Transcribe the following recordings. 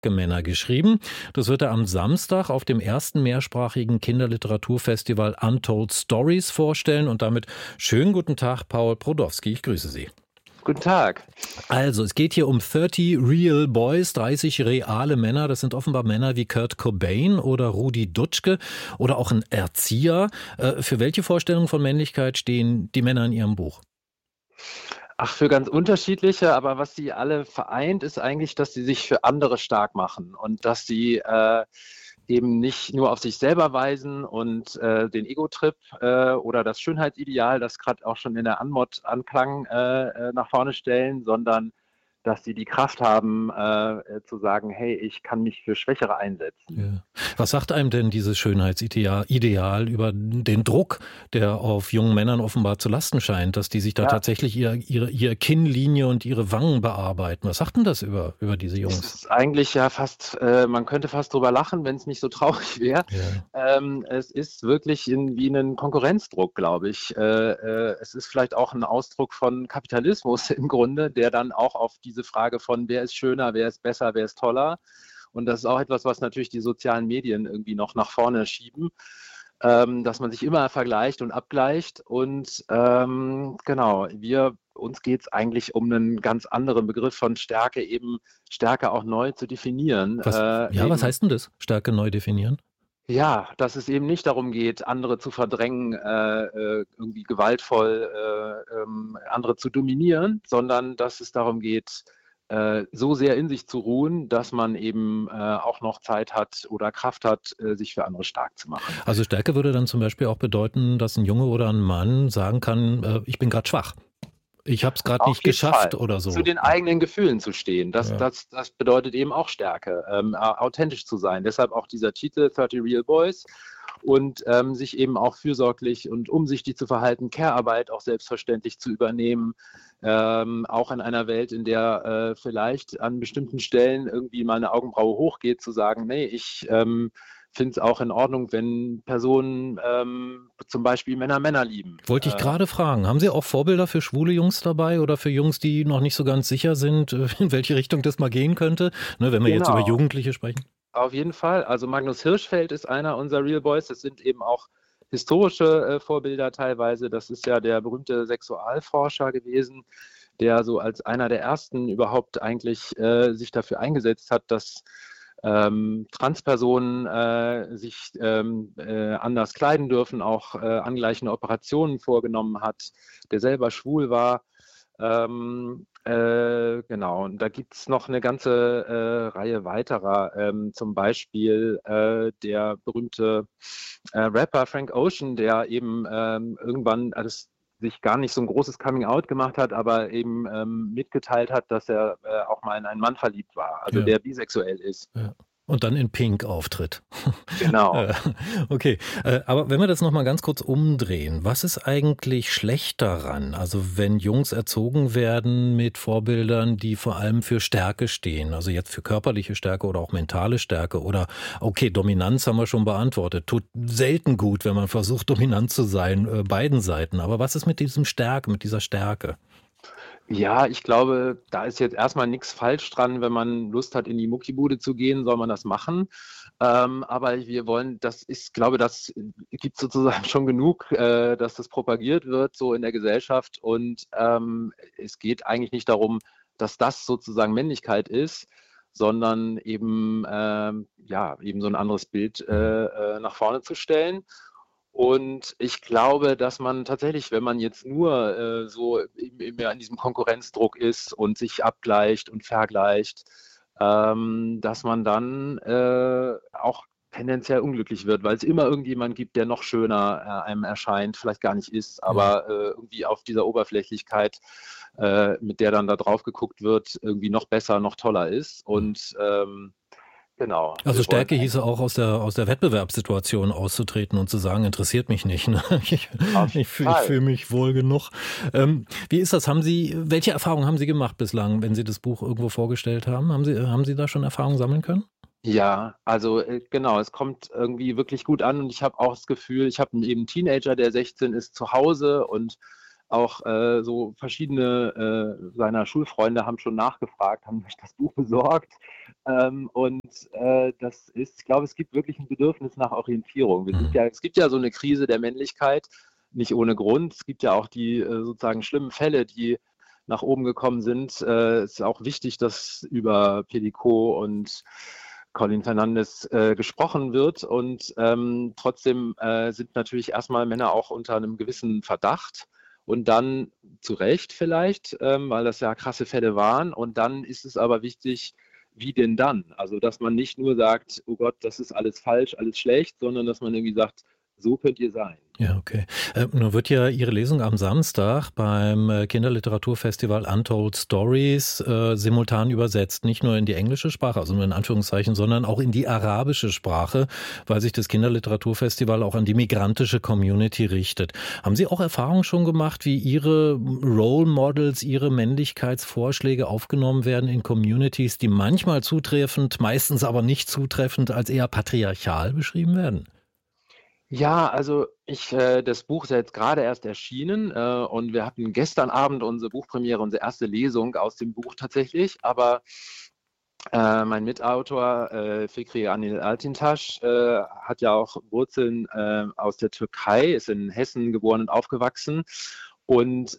Starke Männer geschrieben. Das wird er am Samstag auf dem ersten mehrsprachigen Kinderliteraturfestival Untold Stories vorstellen. Und damit schönen guten Tag, Paul Brodowski. Ich grüße Sie. Guten Tag. Also, es geht hier um 30 Real Boys, 30 reale Männer. Das sind offenbar Männer wie Kurt Cobain oder Rudi Dutschke oder auch ein Erzieher. Für welche Vorstellung von Männlichkeit stehen die Männer in Ihrem Buch? Ach, für ganz unterschiedliche, aber was sie alle vereint, ist eigentlich, dass sie sich für andere stark machen und dass sie eben nicht nur auf sich selber weisen und den Ego-Trip oder das Schönheitsideal, das gerade auch schon in der Anmod anklang, nach vorne stellen, sondern dass sie die Kraft haben, zu sagen, hey, ich kann mich für Schwächere einsetzen. Ja. Was sagt einem denn dieses Schönheitsideal über den Druck, der auf jungen Männern offenbar zu lasten scheint, dass die sich da tatsächlich ihre Kinnlinie und ihre Wangen bearbeiten? Was sagt denn das über diese Jungs? Es ist eigentlich ja fast, man könnte fast drüber lachen, wenn es nicht so traurig wäre. Ja. Es ist wirklich wie ein Konkurrenzdruck, glaube ich. Es ist vielleicht auch ein Ausdruck von Kapitalismus im Grunde, der dann auch auf diese Frage von wer ist schöner, wer ist besser, wer ist toller. Und das ist auch etwas, was natürlich die sozialen Medien irgendwie noch nach vorne schieben, dass man sich immer vergleicht und abgleicht. Und genau, uns geht es eigentlich um einen ganz anderen Begriff von Stärke, eben Stärke auch neu zu definieren. Was heißt denn das, Stärke neu definieren? Ja, dass es eben nicht darum geht, andere zu verdrängen, irgendwie gewaltvoll andere zu dominieren, sondern dass es darum geht, so sehr in sich zu ruhen, dass man eben auch noch Zeit hat oder Kraft hat, sich für andere stark zu machen. Also Stärke würde dann zum Beispiel auch bedeuten, dass ein Junge oder ein Mann sagen kann, ich bin gerade schwach. Ich habe es gerade nicht geschafft oder so. Zu den eigenen Gefühlen zu stehen, das bedeutet eben auch Stärke, authentisch zu sein. Deshalb auch dieser Titel 30 Real Boys und sich eben auch fürsorglich und umsichtig zu verhalten, Care-Arbeit auch selbstverständlich zu übernehmen, auch in einer Welt, in der vielleicht an bestimmten Stellen irgendwie mal eine Augenbraue hochgeht, zu sagen, nee, ich finde es auch in Ordnung, wenn Personen zum Beispiel Männer lieben. Wollte ich gerade fragen, haben Sie auch Vorbilder für schwule Jungs dabei oder für Jungs, die noch nicht so ganz sicher sind, in welche Richtung das mal gehen könnte, ne, wenn wir jetzt über Jugendliche sprechen? Auf jeden Fall. Also Magnus Hirschfeld ist einer unserer Real Boys. Das sind eben auch historische Vorbilder teilweise. Das ist ja der berühmte Sexualforscher gewesen, der so als einer der ersten überhaupt eigentlich sich dafür eingesetzt hat, dass Transpersonen sich anders kleiden dürfen, auch angleichende Operationen vorgenommen hat, der selber schwul war. Genau, und da gibt es noch eine ganze Reihe weiterer, zum Beispiel der berühmte Rapper Frank Ocean, der eben irgendwann sich gar nicht so ein großes Coming-out gemacht hat, aber eben mitgeteilt hat, dass er auch mal in einen Mann verliebt war, also der bisexuell ist. Ja. Und dann in Pink auftritt. Genau. Okay, aber wenn wir das nochmal ganz kurz umdrehen, was ist eigentlich schlecht daran? Also wenn Jungs erzogen werden mit Vorbildern, die vor allem für Stärke stehen, also jetzt für körperliche Stärke oder auch mentale Stärke oder, okay, Dominanz haben wir schon beantwortet, tut selten gut, wenn man versucht, dominant zu sein, beiden Seiten. Aber was ist mit dieser Stärke? Ja, ich glaube, da ist jetzt erstmal nichts falsch dran. Wenn man Lust hat, in die Muckibude zu gehen, soll man das machen. Aber wir wollen, das gibt sozusagen schon genug, dass das propagiert wird, so in der Gesellschaft. Und es geht eigentlich nicht darum, dass das sozusagen Männlichkeit ist, sondern eben, eben so ein anderes Bild nach vorne zu stellen. Und ich glaube, dass man tatsächlich, wenn man jetzt nur so in diesem Konkurrenzdruck ist und sich abgleicht und vergleicht, dass man dann auch tendenziell unglücklich wird, weil es immer irgendjemand gibt, der noch schöner einem erscheint, vielleicht gar nicht ist, aber irgendwie auf dieser Oberflächlichkeit, mit der dann da drauf geguckt wird, irgendwie noch besser, noch toller ist. Und genau. Also Stärke hieße auch aus der Wettbewerbssituation auszutreten und zu sagen, interessiert mich nicht. Ne? Ich fühle mich wohl genug. Wie ist das? Welche Erfahrungen haben Sie gemacht bislang, wenn Sie das Buch irgendwo vorgestellt haben? Haben Sie da schon Erfahrungen sammeln können? Ja, also genau, es kommt irgendwie wirklich gut an und ich habe auch das Gefühl, ich habe eben einen Teenager, der 16 ist, zu Hause und auch so verschiedene seiner Schulfreunde haben schon nachgefragt, haben sich das Buch besorgt. Das ist, ich glaube, es gibt wirklich ein Bedürfnis nach Orientierung. Es gibt ja so eine Krise der Männlichkeit, nicht ohne Grund. Es gibt ja auch die sozusagen schlimmen Fälle, die nach oben gekommen sind. Es ist auch wichtig, dass über Pellico und Colin Fernandes gesprochen wird. Und trotzdem sind natürlich erstmal Männer auch unter einem gewissen Verdacht. Und dann zu Recht vielleicht, weil das ja krasse Fälle waren. Und dann ist es aber wichtig, wie denn dann? Also, dass man nicht nur sagt, oh Gott, das ist alles falsch, alles schlecht, sondern dass man irgendwie sagt, so könnt ihr sein. Ja, okay. Nun wird ja Ihre Lesung am Samstag beim Kinderliteraturfestival Untold Stories simultan übersetzt. Nicht nur in die englische Sprache, also nur in Anführungszeichen, sondern auch in die arabische Sprache, weil sich das Kinderliteraturfestival auch an die migrantische Community richtet. Haben Sie auch Erfahrungen schon gemacht, wie Ihre Role Models, Ihre Männlichkeitsvorschläge aufgenommen werden in Communities, die manchmal zutreffend, meistens aber nicht zutreffend als eher patriarchal beschrieben werden? Ja, also das Buch ist ja jetzt gerade erst erschienen und wir hatten gestern Abend unsere Buchpremiere, unsere erste Lesung aus dem Buch tatsächlich, aber mein Mitautor Fikri Anil Altintasch hat ja auch Wurzeln aus der Türkei, ist in Hessen geboren und aufgewachsen und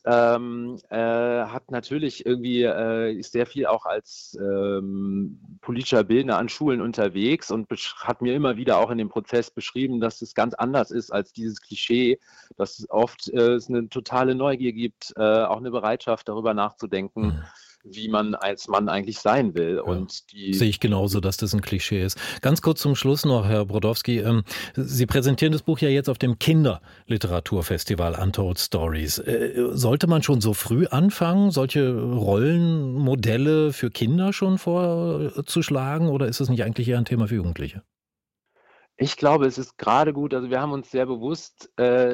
hat natürlich irgendwie, ist sehr viel auch als politischer Bildner an Schulen unterwegs und hat mir immer wieder auch in dem Prozess beschrieben, dass es ganz anders ist als dieses Klischee, dass oft es eine totale Neugier gibt, auch eine Bereitschaft darüber nachzudenken, wie man als Mann eigentlich sein will. Ja, und sehe ich genauso, dass das ein Klischee ist. Ganz kurz zum Schluss noch, Herr Brodowski. Sie präsentieren das Buch ja jetzt auf dem Kinderliteraturfestival Untold Stories. Sollte man schon so früh anfangen, solche Rollenmodelle für Kinder schon vorzuschlagen, oder ist es nicht eigentlich eher ein Thema für Jugendliche? Ich glaube, es ist gerade gut, also wir haben uns sehr bewusst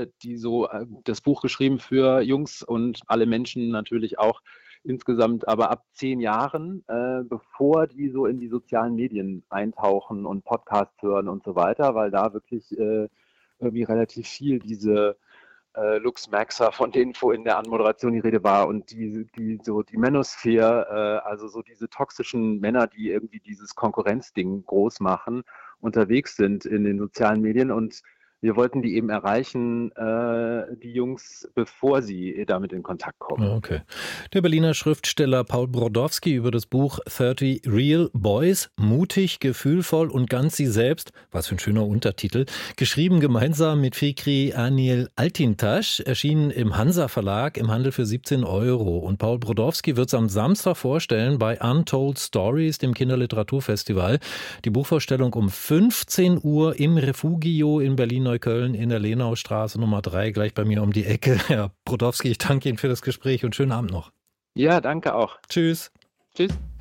das Buch geschrieben für Jungs und alle Menschen natürlich auch insgesamt, aber ab 10 Jahren, bevor die so in die sozialen Medien eintauchen und Podcasts hören und so weiter, weil da wirklich irgendwie relativ viel diese Lux Maxer, von denen vorhin in der Anmoderation die Rede war, und die Manosphere, also so diese toxischen Männer, die irgendwie dieses Konkurrenzding groß machen, unterwegs sind in den sozialen Medien, und wir wollten die eben erreichen, die Jungs, bevor sie damit in Kontakt kommen. Okay. Der Berliner Schriftsteller Paul Brodowski über das Buch 30 Real Boys, mutig, gefühlvoll und ganz sie selbst, was für ein schöner Untertitel, geschrieben gemeinsam mit Fikri Anil Altintasch, erschienen im Hansa Verlag im Handel für 17 €. Und Paul Brodowski wird es am Samstag vorstellen bei Untold Stories, dem Kinderliteraturfestival. Die Buchvorstellung um 15 Uhr im Refugio in Berlin-Neukölln in der Lenaustraße Nummer 3, gleich bei mir um die Ecke. Herr Brodowski, ich danke Ihnen für das Gespräch und schönen Abend noch. Ja, danke auch. Tschüss. Tschüss.